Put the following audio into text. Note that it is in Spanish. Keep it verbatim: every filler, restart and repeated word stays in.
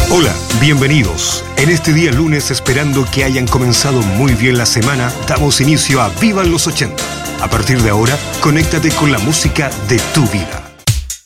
Hola, bienvenidos. En este día lunes, esperando que hayan comenzado muy bien la semana, damos inicio a Vivan los ochenta. A partir de ahora, conéctate con la música de tu vida.